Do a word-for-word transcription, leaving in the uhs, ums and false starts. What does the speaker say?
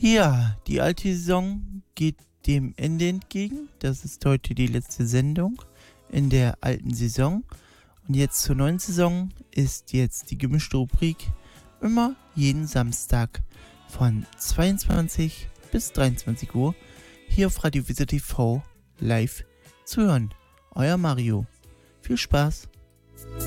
Ja, die alte Saison geht dem Ende entgegen. Das ist heute die letzte Sendung in der alten Saison. Und jetzt zur neuen Saison ist jetzt die gemischte Rubrik immer jeden Samstag von zweiundzwanzig bis dreiundzwanzig Uhr hier auf Radio Visa T V live zu hören. Euer Mario. Viel Spaß!